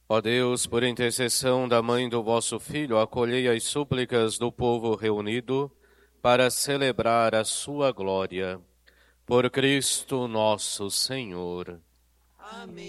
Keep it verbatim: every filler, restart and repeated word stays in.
Ó Deus, por intercessão da mãe do vosso Filho, acolhei as súplicas do povo reunido para celebrar a sua glória. Por Cristo nosso Senhor. Amém.